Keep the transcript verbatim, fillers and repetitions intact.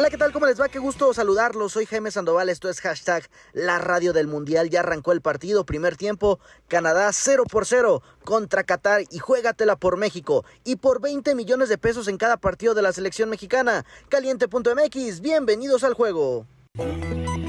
Hola, ¿qué tal? ¿Cómo les va? Qué gusto saludarlos. Soy Jaime Sandoval, esto es hashtag La Radio del Mundial. Ya arrancó el partido, primer tiempo, Canadá cero por cero contra Qatar y juégatela por México. Y por veinte millones de pesos en cada partido de la selección mexicana. Caliente punto m x, bienvenidos al juego.